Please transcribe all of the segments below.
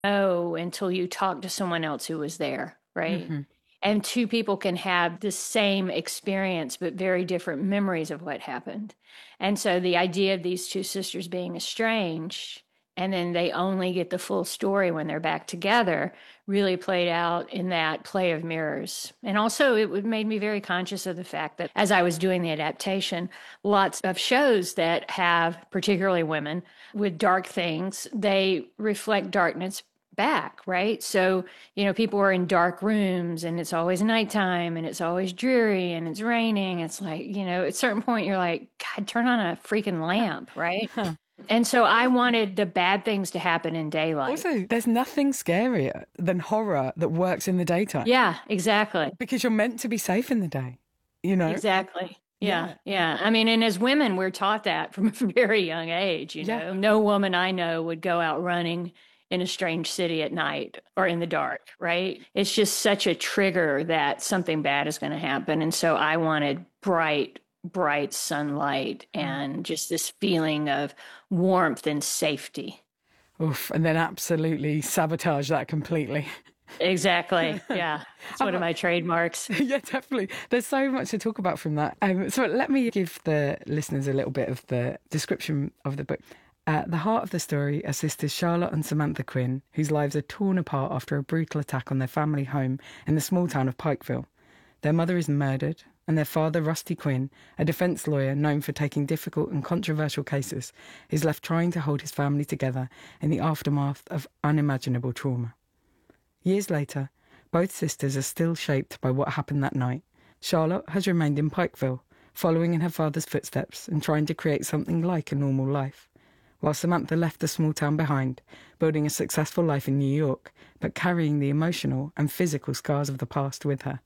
know until you talk to someone else who was there, right? Hmm. And two people can have the same experience, but very different memories of what happened. And so the idea of these two sisters being estranged and then they only get the full story when they're back together really played out in that play of mirrors. And also, it made me very conscious of the fact that as I was doing the adaptation, lots of shows that have, particularly women with dark things, they reflect darkness back, right? So, people are in dark rooms and it's always nighttime and it's always dreary and it's raining. It's like, at a certain point, you're like, God, turn on a freaking lamp, right? And so I wanted the bad things to happen in daylight. Also, there's nothing scarier than horror that works in the daytime Yeah, exactly. because you're meant to be safe in the day, you know? Exactly. Yeah, Yeah, yeah. I mean, and as women, we're taught that from a very young age, yeah. No woman I know would go out running in a strange city at night or in the dark, right? It's just such a trigger that something bad is going to happen. And so I wanted bright, bright sunlight Mm. and just this feeling of warmth and safety. Oof, and then absolutely sabotage that completely. Exactly. Yeah. It's one of Um, my trademarks. yeah, definitely. There's so much to talk about from that. So let me give the listeners a little bit of the description of the book. At the heart of the story are sisters Charlotte and Samantha Quinn, whose lives are torn apart after a brutal attack on their family home in the small town of Pikeville. Their mother is murdered, and their father, Rusty Quinn, a defence lawyer known for taking difficult and controversial cases, is left trying to hold his family together in the aftermath of unimaginable trauma. Years later, both sisters are still shaped by what happened that night. Charlotte has remained in Pikeville, following in her father's footsteps and trying to create something like a normal life, while Samantha left the small town behind, building a successful life in New York, but carrying the emotional and physical scars of the past with her.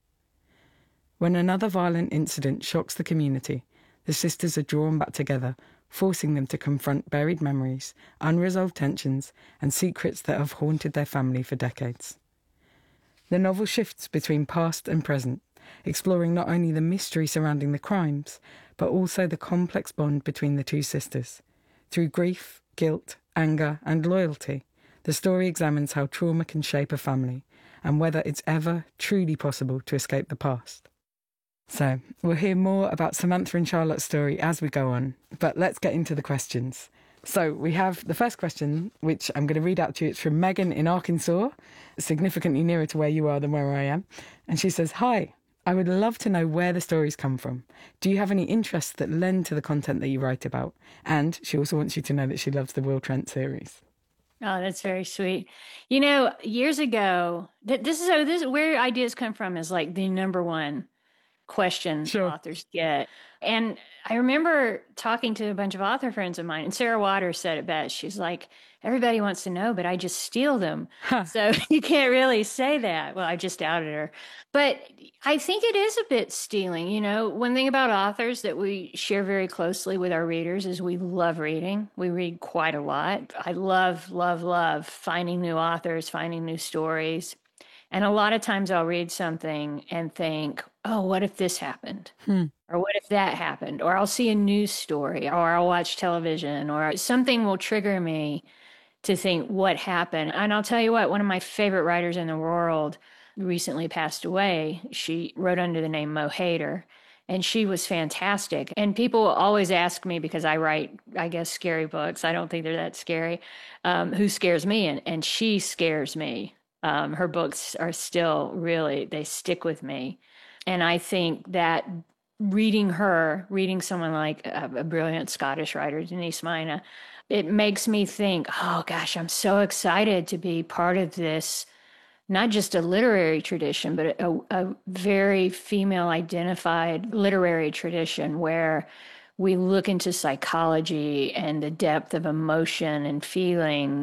When another violent incident shocks the community, the sisters are drawn back together, forcing them to confront buried memories, unresolved tensions, and secrets that have haunted their family for decades. The novel shifts between past and present, exploring not only the mystery surrounding the crimes, but also the complex bond between the two sisters. Through grief, guilt, anger, and loyalty, the story examines how trauma can shape a family and whether it's ever truly possible to escape the past. So, we'll hear more about Samantha and Charlotte's story as we go on, but let's get into the questions. So, we have the first question, which I'm going to read out to you. It's from Megan in Arkansas, significantly nearer to where you are than where I am. And she says, "Hi, I would love to know where the stories come from. Do you have any interests that lend to the content that you write about?" And she also wants you to know that she loves the Will Trent series. Oh, that's very sweet. Years ago, this is where ideas come from is like the number one question Sure. authors get. And I remember talking to a bunch of author friends of mine, and Sarah Waters said it best. She's like, everybody wants to know, but I just steal them. Ha. So you can't really say that. Well, I just outed her. But I think it is a bit stealing. One thing about authors that we share very closely with our readers is we love reading. We read quite a lot. I love, love, love finding new authors, finding new stories. And a lot of times I'll read something and think, oh, what if this happened? Hmm. Or what if that happened? Or I'll see a news story, or I'll watch television, or something will trigger me to think what happened. And I'll tell you what, one of my favorite writers in the world recently passed away. She wrote under the name Mo Hader, and she was fantastic. And people always ask me, because I write, I guess, scary books. I don't think they're that scary. Who scares me? And she scares me. Her books are still really, they stick with me. And I think that reading someone like a brilliant Scottish writer, Denise Mina, it makes me think, oh gosh, I'm so excited to be part of this, not just a literary tradition, but a very female identified literary tradition where we look into psychology and the depth of emotion and feeling